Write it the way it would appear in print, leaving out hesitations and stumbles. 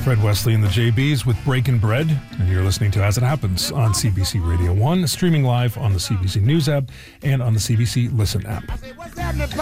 Fred Wesley and the JBs with Breakin' Bread, and you're listening to As It Happens on CBC Radio 1, streaming live on the CBC News app and on the CBC Listen app.